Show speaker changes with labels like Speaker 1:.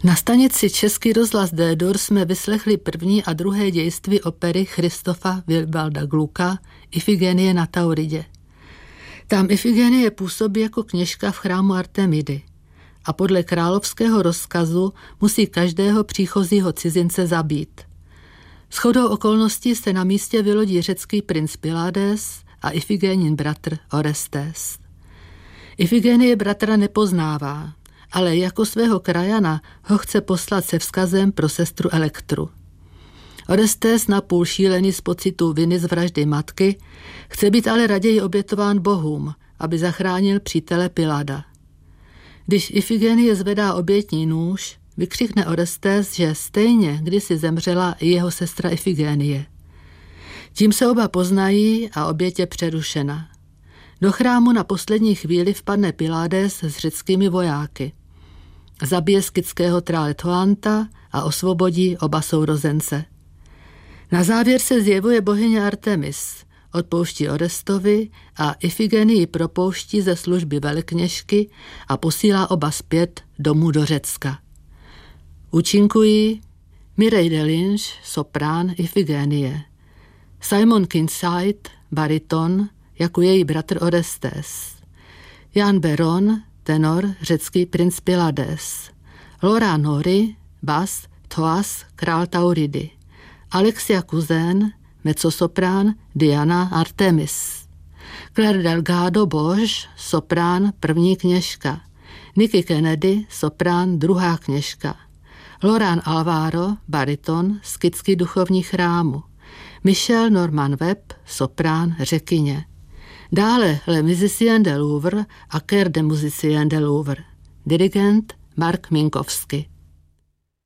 Speaker 1: Na stanici Český rozhlas D-dur jsme vyslechli první a druhé dějství opery Christofa Willbalda Glucka Ifigenie na Tauridě. Tam Ifigenie působí jako kněžka v chrámu Artemidy a podle královského rozkazu musí každého příchozího cizince zabít. Shodou okolností se na místě vylodí řecký princ Pylades a Ifigenin bratr Orestes. Ifigenie bratra nepoznává, ale jako svého krajana ho chce poslat se vzkazem pro sestru Elektru. Orestes, napůl šílený z pocitu viny z vraždy matky, chce být ale raději obětován bohům, aby zachránil přítele Pylada. Když Ifigenie zvedá obětní nůž, vykřikne Orestes, že stejně kdysi zemřela i jeho sestra Ifigenie. Tím se oba poznají a oběť je přerušena. Do chrámu na poslední chvíli vpadne Pylades s řeckými vojáky. Zabije skitského trále Toanta a osvobodí oba sourozence. Na závěr se zjevuje bohyně Artemis, odpouští Orestovi a Ifigenii propouští ze služby velekněžky a posílá oba zpět domů do Řecka. Účinkují Mireille Delinge, soprán Ifigenie, Simon Kincaid, bariton, jako její bratr Orestes, Jan Beron, tenor, řecký princ Pylades, Laura Nori, bas, Thoas, král Tauridy, Alexia Cousin, mezzosoprán, Diana Artemis, Claire Delgado Bosch, soprán, první kněžka, Nikki Kennedy, soprán, druhá kněžka, Laurent Alvaro, bariton, skitský duchovní chrámu, Michel Norman Webb, soprán, řekyně. Dále Le Musicien de Louvre a Chœur de Musiciens de Louvre. Dirigent Mark Minkowski.